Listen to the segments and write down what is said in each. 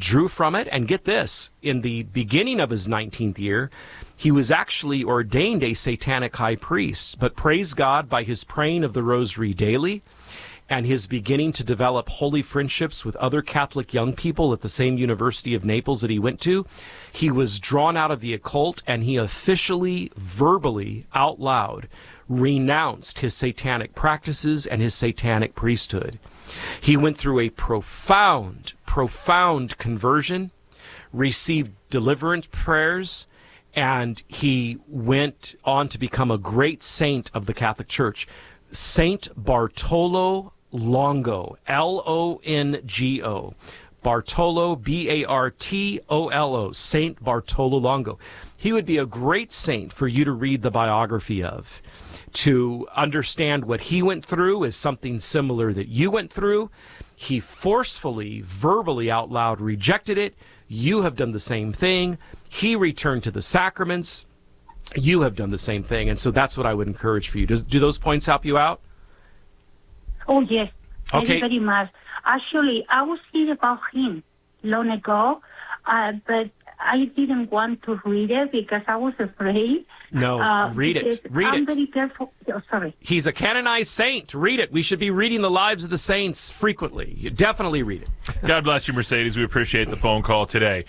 drew from it. And get this, in the beginning of his 19th year, he was actually ordained a satanic high priest. But praise God, by his praying of the rosary daily and his beginning to develop holy friendships with other Catholic young people at the same University of Naples that he went to, he was drawn out of the occult, and he officially, verbally, out loud, renounced his satanic practices and his satanic priesthood. He went through a profound conversion, received deliverance prayers, and he went on to become a great saint of the Catholic Church. Saint Bartolo Longo, Longo. Bartolo, Bartolo, Saint Bartolo Longo. He would be a great saint for you to read the biography of, to understand what he went through is something similar that you went through. He forcefully, verbally, out loud rejected it. You have done the same thing. He returned to the sacraments. You have done the same thing. And so that's what I would encourage for you. Do those points help you out? Oh, yes. Okay. Very much. Actually, I was thinking about him long ago, but I didn't want to read it because I was afraid. No, read it. Read I'm it. very careful. Oh, sorry. He's a canonized saint. Read it. We should be reading the lives of the saints frequently. You definitely read it. God bless you, Mercedes. We appreciate the phone call today.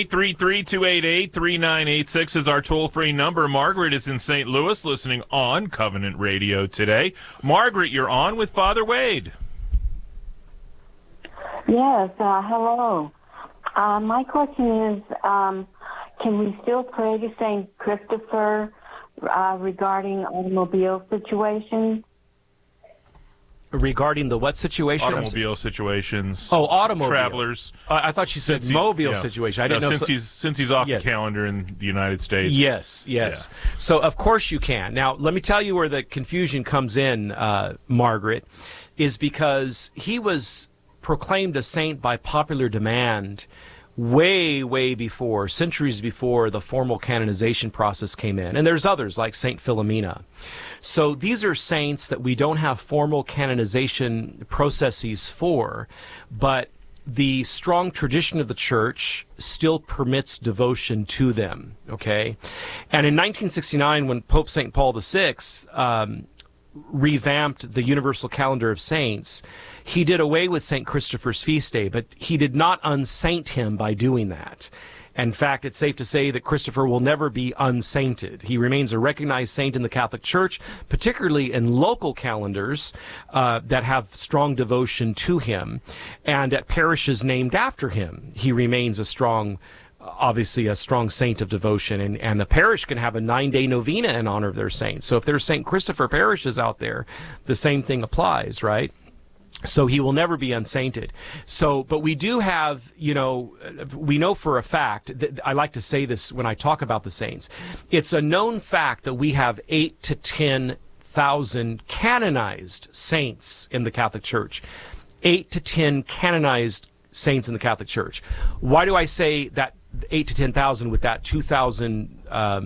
833-288-3986 is our toll-free number. Margaret is in St. Louis listening on Covenant Radio today. Margaret, you're on with Father Wade. Yes, hello. My question is, can we still pray to St. Christopher regarding automobile situations? Regarding the what situation? Automobile situations. Oh, automobile. Travelers. I thought she said mobile situation. I didn't know. Since he's off the calendar in the United States. Yes. Yeah. So, of course you can. Now, let me tell you where the confusion comes in, Margaret, is because he was proclaimed a saint by popular demand way before, centuries before the formal canonization process came in. And there's others like Saint Philomena. So these are saints that we don't have formal canonization processes for, but the strong tradition of the Church still permits devotion to them, okay? And in 1969, when Pope St. Paul VI revamped the Universal Calendar of Saints, he did away with St. Christopher's feast day, but he did not unsaint him by doing that. In fact, it's safe to say that Christopher will never be unsainted. He remains a recognized saint in the Catholic Church, particularly in local calendars that have strong devotion to him. And at parishes named after him, he remains obviously a strong saint of devotion, and the parish can have a 9-day novena in honor of their saint. So if there's St. Christopher parishes out there, the same thing applies, right? So he will never be unsainted. So, but we do have, we know for a fact, that I like to say this when I talk about the saints, it's a known fact that we have 8,000 to 10,000 canonized saints in the Catholic Church. 8 to 10 canonized saints in the Catholic Church. Why do I say that 8 to 10,000 with that 2,000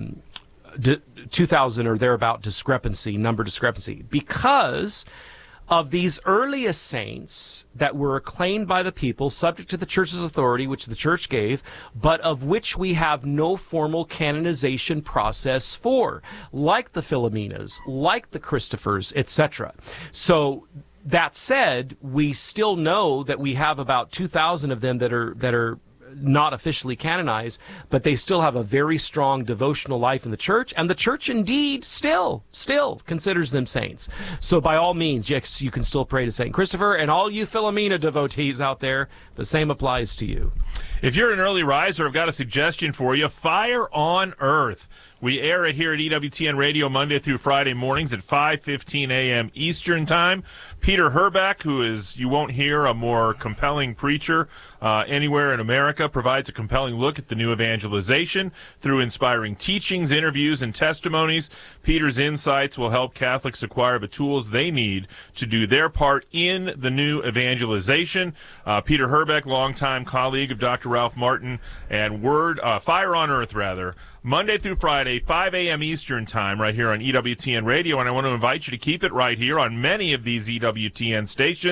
or thereabout number discrepancy? Because of these earliest saints that were acclaimed by the people, subject to the Church's authority, which the Church gave, but of which we have no formal canonization process for, like the Philomenas, like the Christophers, etc. So that said, we still know that we have about 2,000 of them that are not officially canonized, but they still have a very strong devotional life in the Church, and the Church indeed still considers them saints. So by all means, yes, you can still pray to St. Christopher, and all you Philomena devotees out there, the same applies to you. If you're an early riser, I've got a suggestion for you. Fire on Earth. We air it here at EWTN Radio Monday through Friday mornings at 5:15 a.m. Eastern Time. Peter Herbeck, who is, you won't hear a more compelling preacher anywhere in America, provides a compelling look at the new evangelization through inspiring teachings, interviews, and testimonies. Peter's insights will help Catholics acquire the tools they need to do their part in the new evangelization. Peter Herbeck, longtime colleague of Dr. Ralph Martin, and Fire on Earth, Monday through Friday, 5 a.m. Eastern Time, right here on EWTN Radio. And I want to invite you to keep it right here on many of these EWTN stations.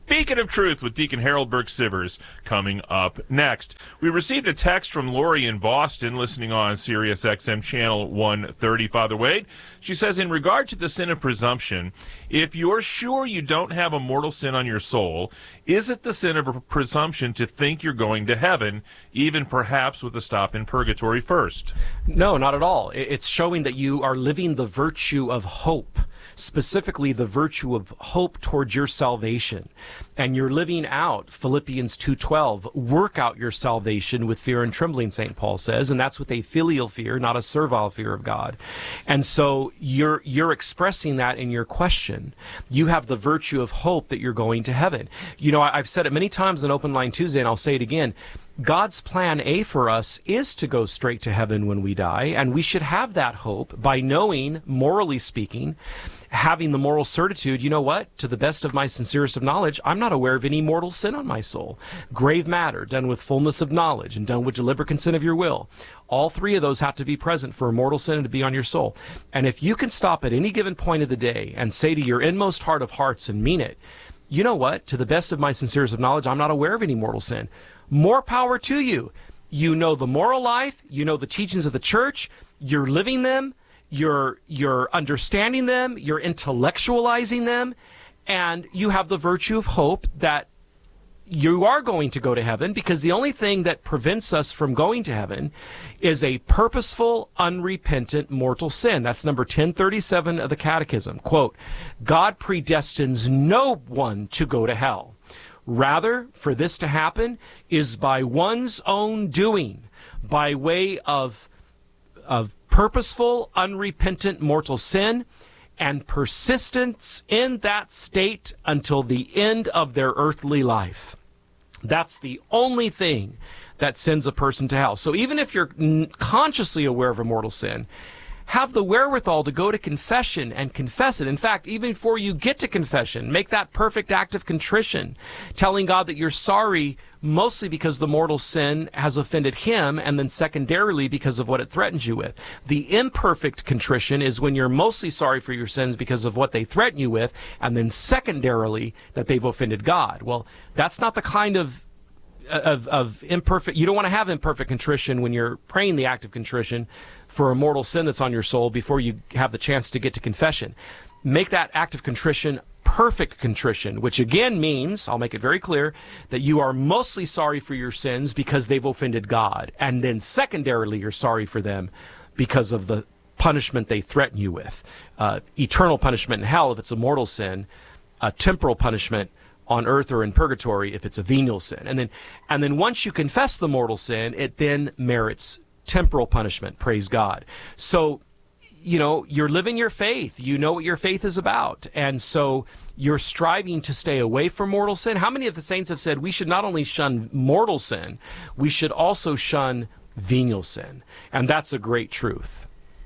Beacon of Truth with Deacon Harold Burke Sivers coming up next. We received a text from Lori in Boston, listening on Sirius XM channel 130, Father Wade. She says, in regard to the sin of presumption, if you're sure you don't have a mortal sin on your soul, is it the sin of presumption to think you're going to heaven, even perhaps with a stop in purgatory first? No, not at all. It's showing that you are living the virtue of hope, specifically the virtue of hope towards your salvation. And you're living out Philippians 2:12, work out your salvation with fear and trembling, St. Paul says, and that's with a filial fear, not a servile fear of God. And so you're expressing that in your question. You have the virtue of hope that you're going to heaven. You know, I've said it many times on Open Line Tuesday, and I'll say it again. God's plan A for us is to go straight to heaven when we die, and we should have that hope by knowing, morally speaking, having the moral certitude, you know what, to the best of my sincerest of knowledge, I'm not aware of any mortal sin on my soul. Grave matter, done with fullness of knowledge, and done with deliberate consent of your will. All three of those have to be present for a mortal sin to be on your soul. And if you can stop at any given point of the day and say to your inmost heart of hearts and mean it, you know what, to the best of my sincerest of knowledge, I'm not aware of any mortal sin. More power to you. You know the moral life, you know the teachings of the church, you're living them, you're understanding them, you're intellectualizing them, and you have the virtue of hope that you are going to go to heaven, because the only thing that prevents us from going to heaven is a purposeful, unrepentant mortal sin. That's number 1037 of the Catechism. Quote, God predestines no one to go to hell. Rather, for this to happen is by one's own doing, by way of purposeful, unrepentant mortal sin, and persistence in that state until the end of their earthly life. That's the only thing that sends a person to hell. So even if you're consciously aware of a mortal sin, have the wherewithal to go to confession and confess it. In fact, even before you get to confession, make that perfect act of contrition, telling God that you're sorry mostly because the mortal sin has offended him, and then secondarily because of what it threatens you with. The imperfect contrition is when you're mostly sorry for your sins because of what they threaten you with, and then secondarily that they've offended God. Well, that's not the kind of imperfect. You don't want to have imperfect contrition when you're praying the act of contrition for a mortal sin that's on your soul before you have the chance to get to confession. Make that act of contrition perfect contrition, which again means, I'll make it very clear, that you are mostly sorry for your sins because they've offended God, and then secondarily you're sorry for them because of the punishment they threaten you with. Eternal punishment in hell if it's a mortal sin, temporal punishment on earth or in purgatory if it's a venial sin. And then once you confess the mortal sin, it then merits temporal punishment, praise God. So, you know, you're living your faith. You know what your faith is about. And so you're striving to stay away from mortal sin. How many of the saints have said we should not only shun mortal sin, we should also shun venial sin? And that's a great truth.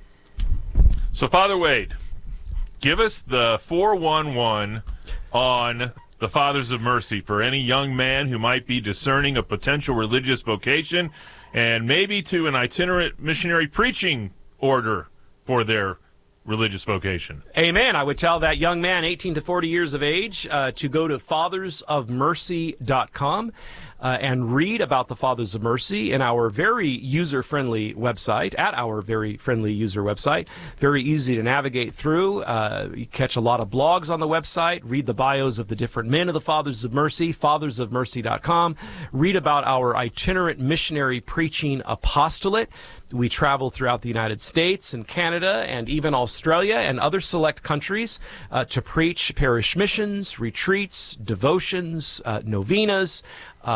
So, Father Wade, give us the 411 on the Fathers of Mercy for any young man who might be discerning a potential religious vocation and maybe to an itinerant missionary preaching order for their religious vocation. Amen. I would tell that young man, 18 to 40 years of age, to go to fathersofmercy.com and read about the Fathers of Mercy in our very user-friendly website, at our very friendly user website. Very easy to navigate through. You catch a lot of blogs on the website. Read the bios of the different men of the Fathers of Mercy, fathersofmercy.com. Read about our itinerant missionary preaching apostolate. We travel throughout the United States and Canada and even Australia and other select countries to preach parish missions, retreats, devotions, novenas,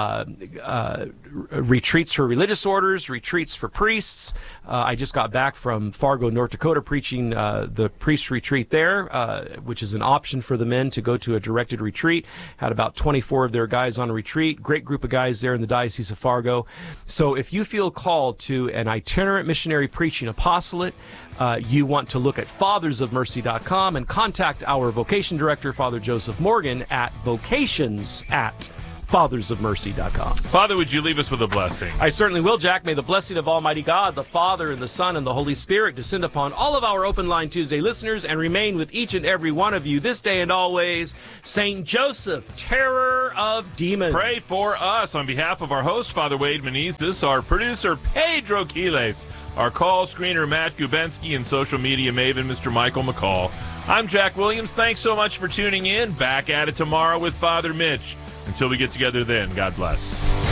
retreats for religious orders, retreats for priests. I just got back from Fargo, North Dakota, preaching the priest retreat there, which is an option for the men to go to a directed retreat. Had about 24 of their guys on a retreat. Great group of guys there in the Diocese of Fargo. So if you feel called to an itinerant missionary preaching apostolate, you want to look at fathersofmercy.com and contact our vocation director, Father Joseph Morgan, at vocations@fathersofmercy.com. fathersofmercy.com. Father, would you leave us with a blessing? I certainly will, Jack. May the blessing of Almighty God, the Father, and the Son, and the Holy Spirit descend upon all of our Open Line Tuesday listeners and remain with each and every one of you this day and always. Saint Joseph, terror of demons. Pray for us on behalf of our host, Father Wade Menezes, our producer, Pedro Quiles, our call screener, Matt Gubensky, and social media maven, Mr. Michael McCall. I'm Jack Williams. Thanks so much for tuning in. Back at it tomorrow with Father Mitch. Until we get together then, God bless.